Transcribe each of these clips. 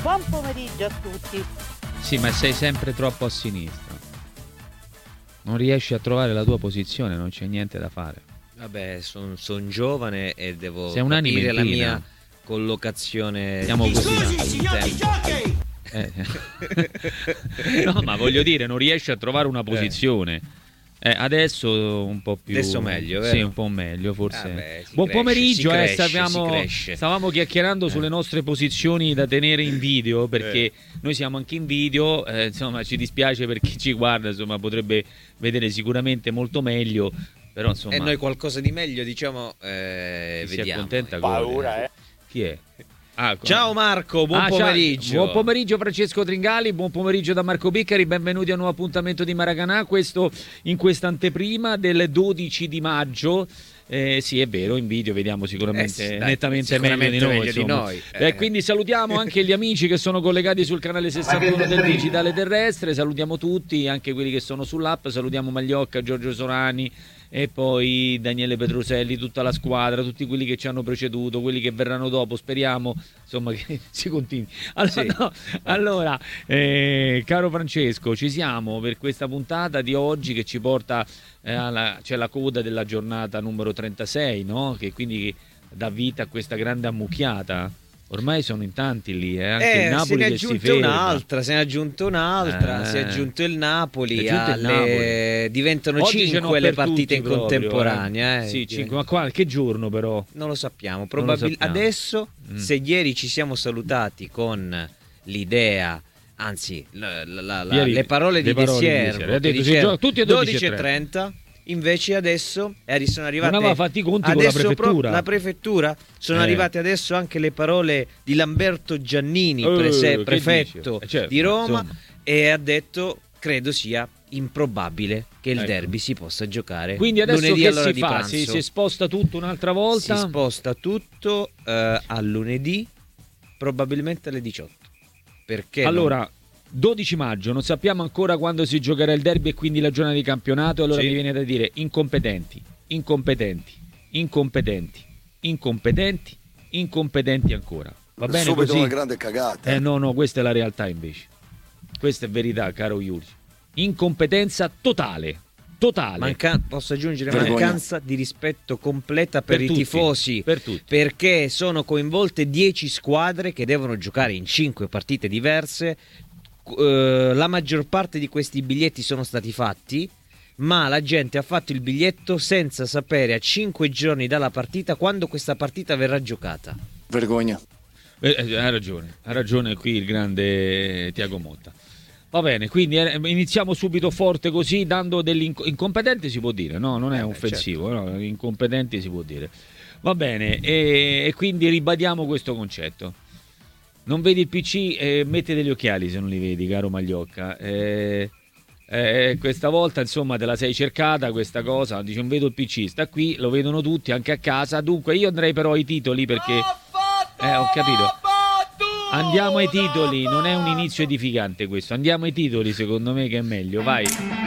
Buon pomeriggio a tutti. Sì, ma sei sempre troppo a sinistra. Non riesci a trovare la tua posizione, non c'è niente da fare. Vabbè, sono giovane e devo Sei un'anima capire la in pena. mia collocazione. Siamo così. Scusi, signori jockey! No, ma voglio dire, non riesci a trovare una posizione. Adesso un po' più. Adesso meglio, vero? Sì, un po' meglio, forse. Buon cresce, pomeriggio, si cresce. stavamo chiacchierando sulle nostre posizioni da tenere in video, perché noi siamo anche in video, insomma, ci dispiace per chi ci guarda, insomma, potrebbe vedere sicuramente molto meglio, però insomma. E noi qualcosa di meglio, diciamo, si vediamo. accontenta. Paura, Chi è? Ciao Marco, buon pomeriggio. Buon pomeriggio Francesco Tringali, buon pomeriggio da Marco Biccari, benvenuti a un nuovo appuntamento di Maracanà, questo in questa anteprima del 12 di maggio. Sì, è vero, in video vediamo sicuramente nettamente meglio di noi. Quindi salutiamo anche gli amici che sono collegati sul canale 61 del Digitale Terrestre, salutiamo tutti, anche quelli che sono sull'app, salutiamo Magliocca, Giorgio Sorani e poi Daniele Petruselli, tutta la squadra, tutti quelli che ci hanno preceduto, quelli che verranno dopo, speriamo insomma che si continui. Allora, caro Francesco, ci siamo per questa puntata di oggi che ci porta c'è la coda della giornata numero 36, no? Che quindi dà vita a questa grande ammucchiata. Ormai sono in tanti lì, anche il Napoli che si ferma. Se ne è aggiunta un'altra, si è aggiunto il Napoli, diventano oggi 5 le partite in contemporanea. Sì, 5, ma qualche giorno però? Non lo sappiamo, probabilmente adesso, se ieri ci siamo salutati con l'idea, anzi le parole di De Siervo, tutti a 12:30. Invece adesso sono arrivate. Non aveva fatti i conti con la prefettura. La prefettura sono arrivate adesso anche le parole di Lamberto Giannini, prefetto di Roma, insomma. E ha detto: credo sia improbabile che il derby si possa giocare. Quindi adesso lunedì che all'ora si di fa? pranzo. Si sposta tutto un'altra volta? Si sposta tutto a lunedì, probabilmente alle 18. Perché? Allora. 12 maggio, non sappiamo ancora quando si giocherà il derby e quindi la giornata di campionato, allora mi viene da dire incompetenti ancora. Va bene subito così? Una grande cagata. No, questa è la realtà invece. Questa è verità, caro Iuri. Incompetenza totale. Posso aggiungere mancanza di rispetto completa per i tutti, tifosi, per tutti. Perché sono coinvolte 10 squadre che devono giocare in 5 partite diverse. La maggior parte di questi biglietti sono stati fatti, ma la gente ha fatto il biglietto senza sapere a 5 giorni dalla partita quando questa partita verrà giocata. Vergogna. Ha ragione qui il grande Tiago Motta. Va bene, quindi iniziamo subito forte così, dando degli incompetenti si può dire, no? Non è offensivo, certo. No? Incompetenti si può dire. Va bene, e quindi ribadiamo questo concetto. Non vedi il PC? Metti degli occhiali se non li vedi, caro Magliocca. Questa volta insomma te la sei cercata questa cosa. Dice non vedo il PC, sta qui, lo vedono tutti anche a casa. Dunque io andrei però ai titoli perché ho capito. Andiamo ai titoli, non è un inizio edificante questo. Andiamo ai titoli, secondo me che è meglio, vai.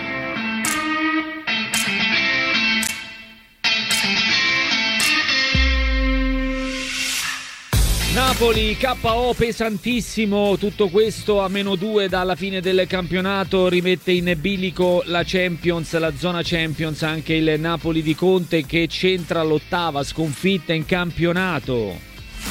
Napoli, KO pesantissimo, tutto questo a -2 dalla fine del campionato, rimette in bilico la Champions, la zona Champions, anche il Napoli di Conte che centra l'8ª sconfitta in campionato.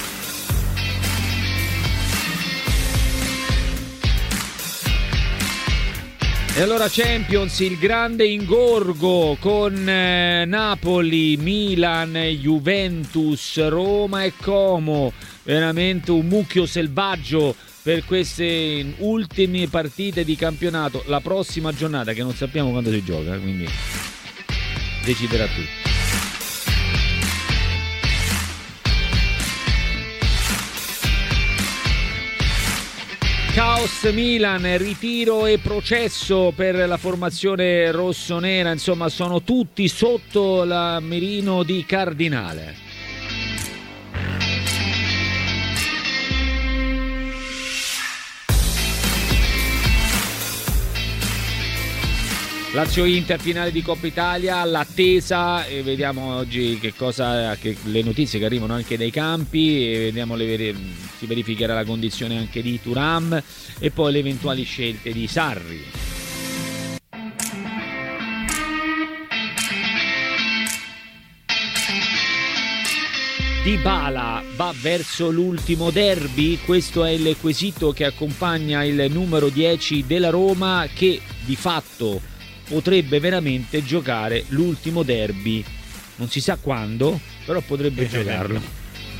E allora Champions, il grande ingorgo con Napoli, Milan, Juventus, Roma e Como. Veramente un mucchio selvaggio per queste ultime partite di campionato. La prossima giornata che non sappiamo quando si gioca, quindi deciderà tutto. Caos Milan, ritiro e processo per la formazione rossonera, insomma sono tutti sotto la mirino di Cardinale. Lazio-Inter, finale di Coppa Italia, l'attesa, e vediamo oggi che le notizie che arrivano anche dai campi, e vediamo si verificherà la condizione anche di Thuram e poi le eventuali scelte di Sarri. Dybala va verso l'ultimo derby? Questo è il quesito che accompagna il numero 10 della Roma, che di fatto potrebbe veramente giocare l'ultimo derby. Non si sa quando, però potrebbe giocarlo.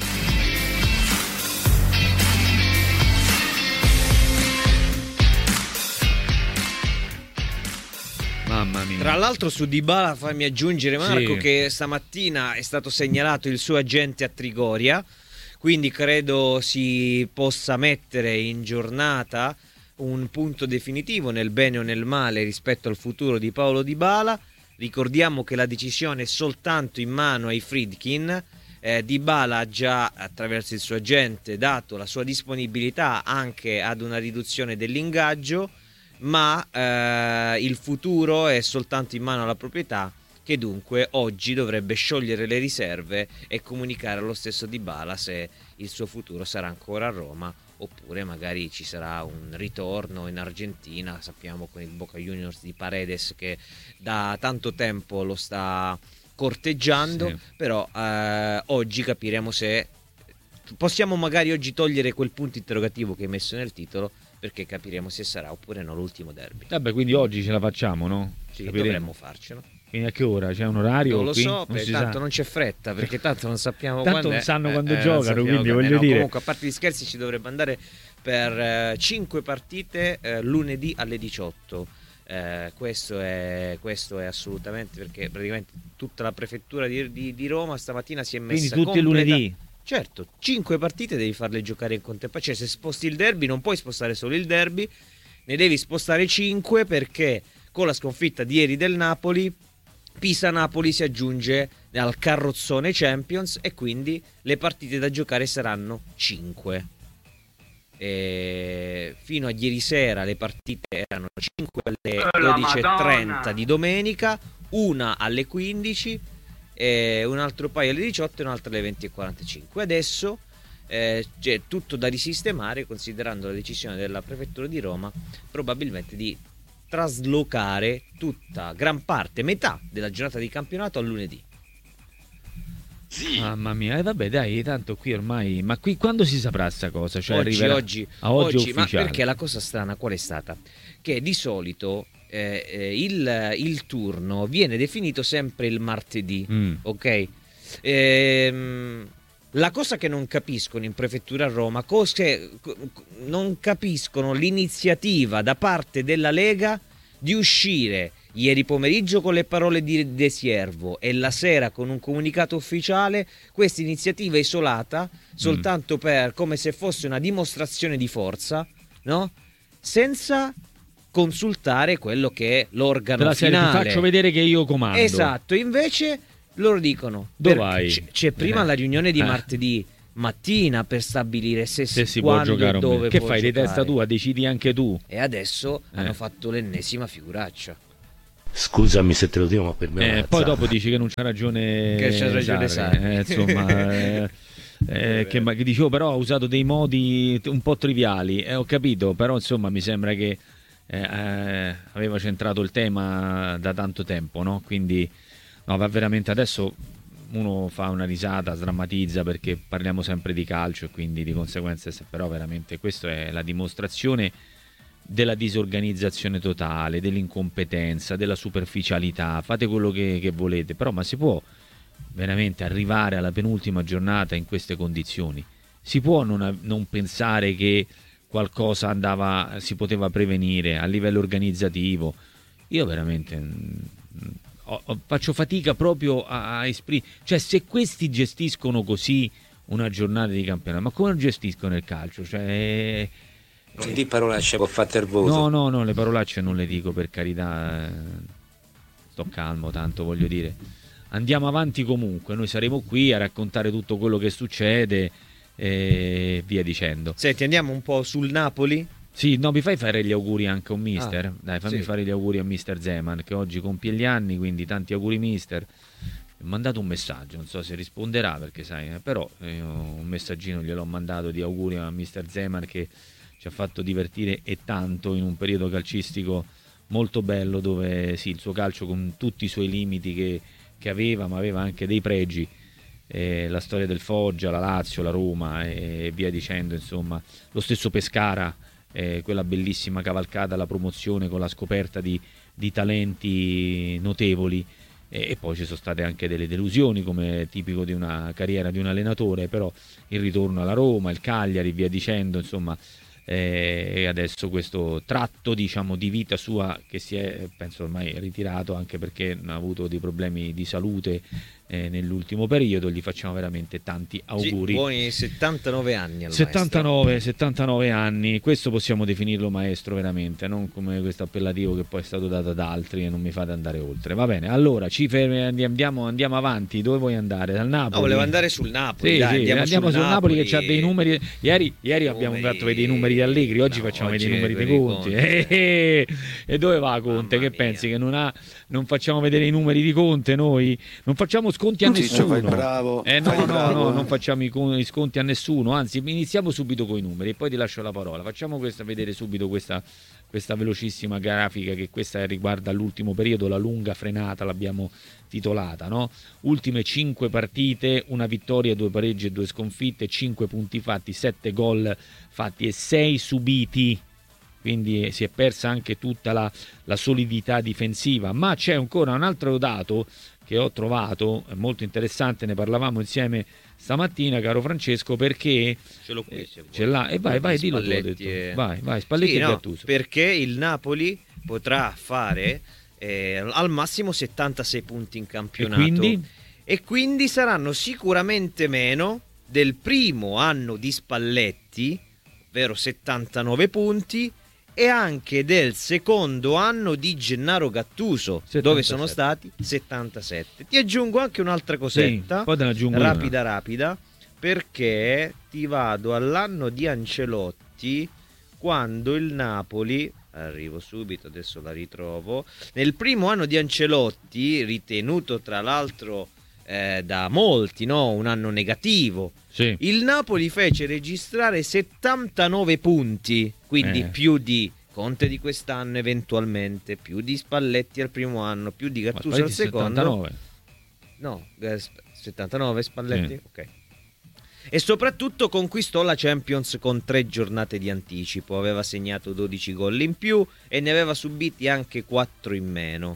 Mamma mia. Tra l'altro su Dybala fammi aggiungere, Marco, Sì. che stamattina è stato segnalato il suo agente a Trigoria, quindi credo si possa mettere in giornata un punto definitivo nel bene o nel male rispetto al futuro di Paulo Dybala. Ricordiamo che la decisione è soltanto in mano ai Friedkin. Dybala ha già, attraverso il suo agente, dato la sua disponibilità anche ad una riduzione dell'ingaggio, ma il futuro è soltanto in mano alla proprietà, che dunque oggi dovrebbe sciogliere le riserve e comunicare allo stesso Dybala se il suo futuro sarà ancora a Roma oppure magari ci sarà un ritorno in Argentina. Sappiamo con il Boca Juniors di Paredes che da tanto tempo lo sta corteggiando, Sì. però oggi capiremo se possiamo magari oggi togliere quel punto interrogativo che hai messo nel titolo, perché capiremo se sarà oppure no l'ultimo derby. Vabbè, quindi oggi ce la facciamo, no? Sì, Capiremo. dovremmo farcelo. Quindi a che ora? C'è un orario? Non lo qui? so, Non si tanto sa. non c'è fretta, perché tanto non sappiamo Tanto quando non è. sanno quando Non giocano, sappiamo quindi quando è. voglio dire. Comunque, a parte gli scherzi, ci dovrebbe andare per 5 partite lunedì alle 18. Questo è assolutamente, perché praticamente tutta la prefettura di Roma stamattina si è Quindi messa tutti i lunedì. Certo, 5 partite devi farle giocare in contemporanea. Cioè, se sposti il derby non puoi spostare solo il derby, ne devi spostare 5, perché con la sconfitta di ieri del Napoli, Pisa-Napoli si aggiunge al carrozzone Champions e quindi le partite da giocare saranno 5. Fino a ieri sera le partite erano 5 alle 12:30 di domenica, una alle 15, un altro paio alle 18 e un'altra alle 20:45. Adesso c'è tutto da risistemare, considerando la decisione della prefettura di Roma probabilmente di traslocare gran parte, metà della giornata di campionato a lunedì. Mamma mia, e vabbè, dai, tanto qui ormai. Ma qui quando si saprà sta cosa? Cioè, Oggi, arriverà... oggi, oggi è ma ufficiale. perché la cosa strana qual è stata? Che di solito il turno viene definito sempre il martedì, ok? La cosa che non capiscono in prefettura a Roma, non capiscono l'iniziativa da parte della Lega di uscire ieri pomeriggio con le parole di De Siervo e la sera con un comunicato ufficiale. Questa iniziativa isolata soltanto per, come se fosse una dimostrazione di forza, no? Senza consultare quello che è l'organo Della serie, ti finale. faccio vedere che io comando. Esatto, invece loro dicono Dove vai? c'è prima la riunione di martedì mattina per stabilire se si può quando giocare e o meno. dove Che può fai di giocare. testa tua? Decidi anche tu. E adesso hanno fatto l'ennesima figuraccia. Scusami se te lo dico, ma per me è una Poi zattera. dopo dici che non c'ha ragione. Che c'ha ragione Sarri. Insomma, che dicevo, però ha usato dei modi un po' triviali. Ho capito, però insomma mi sembra che aveva centrato il tema da tanto tempo, no? Quindi no, va veramente, adesso uno fa una risata, sdrammatizza perché parliamo sempre di calcio e quindi di conseguenza, però veramente questa è la dimostrazione della disorganizzazione totale, dell'incompetenza, della superficialità. Fate quello che volete, però ma si può veramente arrivare alla penultima giornata in queste condizioni? Si può non pensare che qualcosa si poteva prevenire a livello organizzativo? Io veramente faccio fatica proprio a esprimere, cioè se questi gestiscono così una giornata di campionato, ma come lo gestiscono il calcio? Cioè Non di parolacce, ho fatto il voto. no, le parolacce non le dico, per carità, sto calmo, tanto voglio dire, andiamo avanti comunque, noi saremo qui a raccontare tutto quello che succede e via dicendo. Senti, andiamo un po' sul Napoli. Sì, no, mi fai fare gli auguri anche a un mister? Dai, fammi sì. fare gli auguri a mister Zeman, che oggi compie gli anni, quindi tanti auguri mister. Mi ha mandato un messaggio, non so se risponderà, perché sai, però io un messaggino gliel'ho mandato di auguri a mister Zeman, che ci ha fatto divertire e tanto in un periodo calcistico molto bello, dove sì, il suo calcio con tutti i suoi limiti che aveva, ma aveva anche dei pregi. La storia del Foggia, la Lazio, la Roma e via dicendo, insomma, lo stesso Pescara, quella bellissima cavalcata alla promozione con la scoperta di talenti notevoli, e poi ci sono state anche delle delusioni, come tipico di una carriera di un allenatore, però il ritorno alla Roma, il Cagliari, via dicendo, insomma, e adesso questo tratto, diciamo, di vita sua, che si è, penso, ormai ritirato, anche perché ha avuto dei problemi di salute nell'ultimo periodo. Gli facciamo veramente tanti auguri. Sì, buoni 79 anni al 79 anni, questo possiamo definirlo maestro veramente, non come questo appellativo che poi è stato dato ad altri e non mi fate andare oltre. Va bene, allora andiamo avanti. Dove vuoi andare? Dal Napoli? No, volevo andare sul Napoli. Sì, dai, sì, andiamo sul Napoli che ha dei numeri. Ieri abbiamo Numeri- fatto vedere i numeri di Allegri, oggi No, facciamo oggi vedere i numeri di vedere i Conte. Conte. E dove va Conte? Mamma Che mia. pensi che non facciamo vedere i numeri di Conte noi? Non facciamo sconti a Ciccio, nessuno. fai bravo, fai No, bravo, non facciamo i sconti a nessuno, anzi iniziamo subito con i numeri e poi ti lascio la parola. Facciamo vedere subito questa velocissima grafica, che questa riguarda l'ultimo periodo, la lunga frenata l'abbiamo titolata, no? Ultime 5 partite, una vittoria, 2 pareggi e 2 sconfitte, 5 punti fatti, 7 gol fatti e 6 subiti. Quindi si è persa anche tutta la solidità difensiva. Ma c'è ancora un altro dato che ho trovato, è molto interessante, ne parlavamo insieme stamattina, caro Francesco, perché Ce l'ho qui, se vuoi. ce l'ha, e vai, dillo tu, ho Spalletti detto. Vai, Spalletti Sì, e no, Gattuso. perché il Napoli potrà fare al massimo 76 punti in campionato. E quindi saranno sicuramente meno del primo anno di Spalletti, ovvero 79 punti, e anche del secondo anno di Gennaro Gattuso, 77. dove sono stati 77. Ti aggiungo anche un'altra cosetta, Sì, poi te ne aggiungo una. rapida, perché ti vado all'anno di Ancelotti, quando il Napoli, arrivo subito, adesso la ritrovo, nel primo anno di Ancelotti, ritenuto tra l'altro da molti, no, un anno negativo, Sì. il Napoli fece registrare 79 punti, quindi più di Conte di quest'anno eventualmente, più di Spalletti al primo anno, più di Gattuso al secondo. 79. No, 79 Spalletti? Sì. Ok. E soprattutto conquistò la Champions con 3 giornate di anticipo, aveva segnato 12 gol in più e ne aveva subiti anche 4 in meno.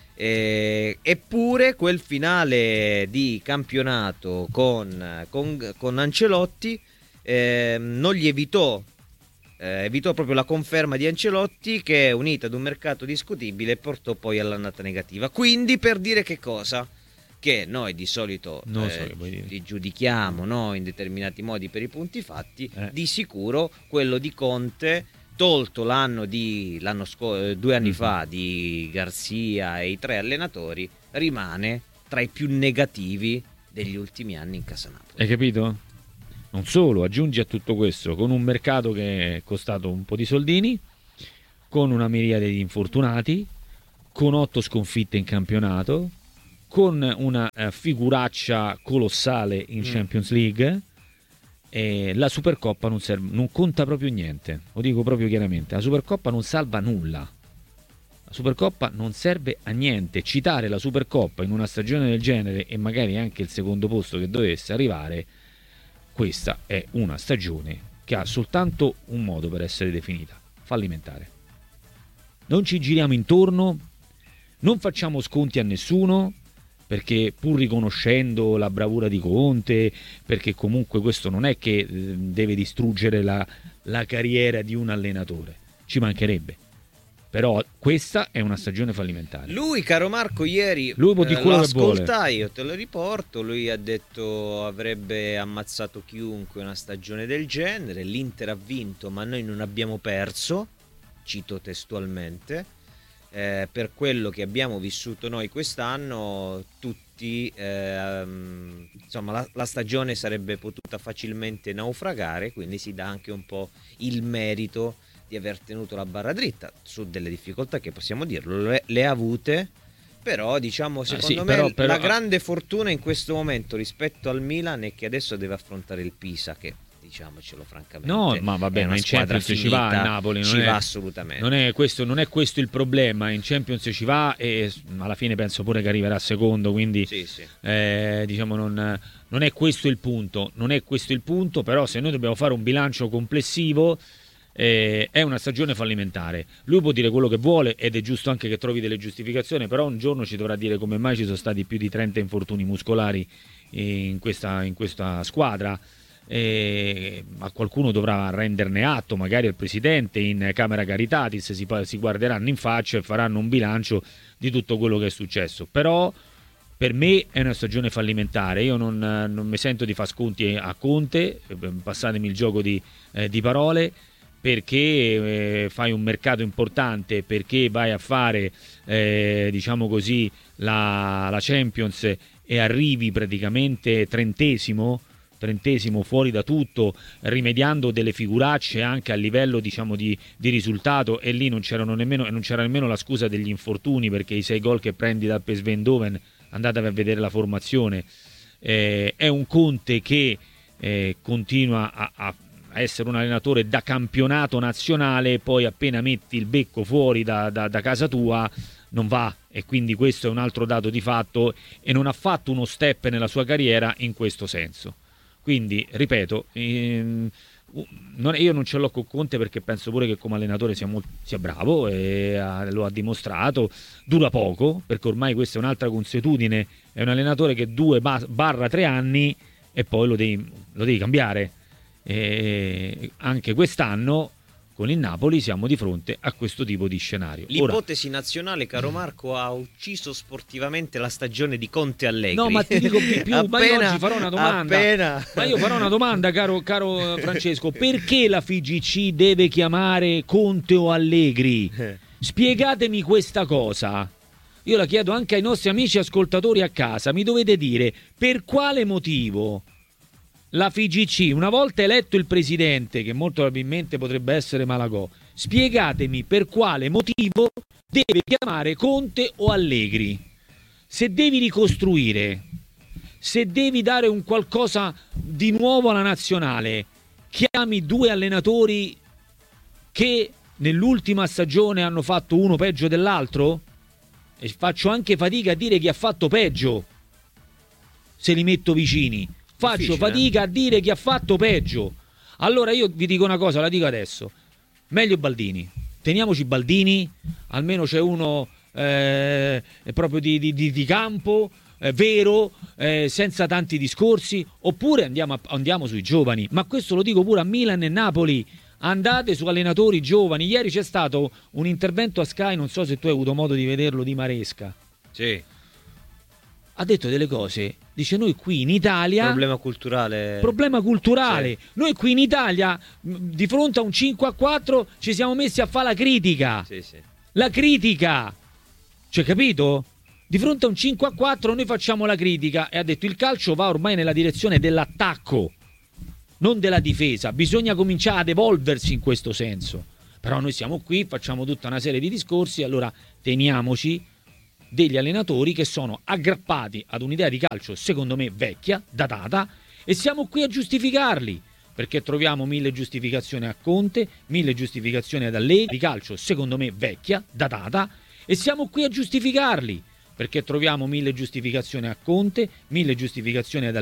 Eppure quel finale di campionato con Ancelotti non gli evitò proprio la conferma di Ancelotti, che, unita ad un mercato discutibile, portò poi all'annata negativa. Quindi, per dire che cosa? Che noi di solito Non so che vuoi dire. li giudichiamo, no, in determinati modi per i punti fatti, di sicuro quello di Conte, tolto 2 anni fa di Garzia e i 3 allenatori, rimane tra i più negativi degli ultimi anni in casa Napoli. Hai capito? Non solo, aggiungi a tutto questo, con un mercato che è costato un po' di soldini, con una miriade di infortunati, con 8 sconfitte in campionato, con una figuraccia colossale in Champions League, e la Supercoppa non conta proprio niente, lo dico proprio chiaramente, la Supercoppa non salva nulla. La Supercoppa non serve a niente. Citare la Supercoppa in una stagione del genere, e magari anche il secondo posto che dovesse arrivare, questa è una stagione che ha soltanto un modo per essere definita: fallimentare. Non ci giriamo intorno, non facciamo sconti a nessuno, perché pur riconoscendo la bravura di Conte, perché comunque questo non è che deve distruggere la carriera di un allenatore, ci mancherebbe. Però questa è una stagione fallimentare. Lui, caro Marco, ieri Lui può dire quello lo che vuole. ascoltai, io te lo riporto, lui ha detto avrebbe ammazzato chiunque una stagione del genere, l'Inter ha vinto ma noi non abbiamo perso, cito testualmente, per quello che abbiamo vissuto noi quest'anno tutti, insomma la stagione sarebbe potuta facilmente naufragare, quindi si dà anche un po' il merito di aver tenuto la barra dritta su delle difficoltà che possiamo dirlo, le ha avute, però diciamo secondo me però, la grande fortuna in questo momento rispetto al Milan è che adesso deve affrontare il Pisa, che diciamocelo francamente, no, ma vabbè, ma in Champions ci va a Napoli, ci va assolutamente. Non è questo il problema. In Champions ci va e alla fine penso pure che arriverà secondo, quindi sì. diciamo non è questo il punto, però se noi dobbiamo fare un bilancio complessivo è una stagione fallimentare. Lui può dire quello che vuole ed è giusto anche che trovi delle giustificazioni, però un giorno ci dovrà dire come mai ci sono stati più di 30 infortuni muscolari in questa squadra. Ma qualcuno dovrà renderne atto, magari al presidente in Camera Caritatis si guarderanno in faccia e faranno un bilancio di tutto quello che è successo. Però per me è una stagione fallimentare. Io non mi sento di far sconti a Conte, passatemi il gioco di parole, perché fai un mercato importante, perché vai a fare diciamo così la Champions e arrivi praticamente trentesimo fuori da tutto, rimediando delle figuracce anche a livello diciamo di risultato, e lì non c'era nemmeno la scusa degli infortuni, perché i 6 gol che prendi da PSV Eindhoven, andatevi a vedere la formazione, è un Conte che continua a essere un allenatore da campionato nazionale, e poi appena metti il becco fuori da casa tua non va, e quindi questo è un altro dato di fatto, e non ha fatto uno step nella sua carriera in questo senso. Quindi, ripeto, io non ce l'ho con Conte, perché penso pure che come allenatore sia bravo, e lo ha dimostrato. Dura poco, perché ormai questa è un'altra consuetudine, è un allenatore che 2-3 anni e poi lo devi cambiare. E anche quest'anno con il Napoli siamo di fronte a questo tipo di scenario. L'ipotesi nazionale, caro Marco, ha ucciso sportivamente la stagione di Conte Allegri. No, ma ti dico di più, ma io oggi farò una domanda. Ma io farò una domanda, caro Francesco. Perché la FIGC deve chiamare Conte o Allegri? Spiegatemi questa cosa. Io la chiedo anche ai nostri amici ascoltatori a casa. Mi dovete dire per quale motivo la FIGC, una volta eletto il presidente, che molto probabilmente potrebbe essere Malagò, spiegatemi per quale motivo deve chiamare Conte o Allegri. Se devi ricostruire, se devi dare un qualcosa di nuovo alla nazionale, chiami 2 allenatori che nell'ultima stagione hanno fatto uno peggio dell'altro? E faccio anche fatica a dire chi ha fatto peggio, se li metto vicini. Faccio fatica a dire chi ha fatto peggio. Allora io vi dico una cosa, la dico adesso. Meglio Baldini. Teniamoci Baldini, almeno c'è uno proprio di campo, vero, senza tanti discorsi. Oppure andiamo sui giovani. Ma questo lo dico pure a Milan e Napoli. Andate su allenatori giovani. Ieri c'è stato un intervento a Sky, non so se tu hai avuto modo di vederlo, di Maresca. Sì. Ha detto delle cose, dice: noi qui in Italia problema culturale, sì. Noi qui in Italia di fronte a un 5-4 ci siamo messi a fare la critica, sì. La critica, cioè, capito? Di fronte a un 5-4 noi facciamo la critica, e ha detto il calcio va ormai nella direzione dell'attacco, non della difesa, bisogna cominciare ad evolversi in questo senso. Però noi siamo qui, facciamo tutta una serie di discorsi, allora teniamoci degli allenatori che sono aggrappati ad un'idea di calcio secondo me vecchia, datata, e siamo qui a giustificarli, perché troviamo 1000 giustificazioni a Conte, 1000 giustificazioni ad Allegri, di calcio secondo me vecchia, datata, e siamo qui a giustificarli, perché troviamo 1000 giustificazioni a Conte, 1000 giustificazioni ad Allegri.